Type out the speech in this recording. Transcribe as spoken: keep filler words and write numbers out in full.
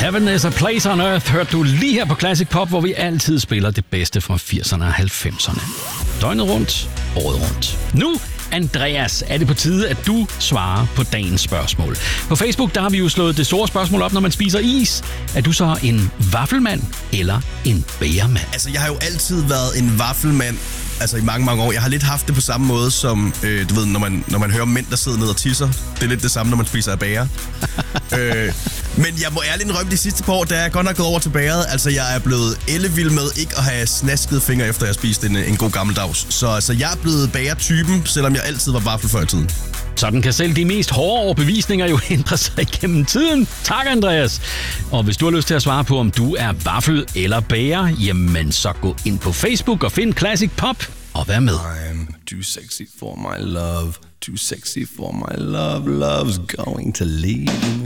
Heaven is a place on earth hørte du lige her på Classic Pop, hvor vi altid spiller det bedste fra firserne og halvfemserne. Døgnet rundt, året rundt. Nu, Andreas, er det på tide, at du svarer på dagens spørgsmål. På Facebook, der har vi jo slået det store spørgsmål op, når man spiser is. Er du så en vaffelmand eller en bæremand? Altså, jeg har jo altid været en vaffelmand. Altså i mange, mange år. Jeg har lidt haft det på samme måde som, øh, du ved, når man, når man hører mænd, der sidder ned og tisser. Det er lidt det samme, når man spiser af bager. øh, men jeg må ærligt indrømme, de sidste par år, der er jeg godt nok gået over til bageret. Altså, jeg er blevet ellevild med ikke at have snasket fingre, efter jeg har spist en, en god gammeldags. Så altså, jeg er blevet bagertypen, selvom jeg altid var vaffel før i tiden. Sådan kan selv de mest hårde overbevisninger jo ændre sig gennem tiden. Tak, Andreas. Og hvis du har lyst til at svare på, om du er vaffel eller bager, jamen så gå ind på Facebook og find Classic Pop og vær med. I'm too sexy for my love, too sexy for my love, love's going to leave me.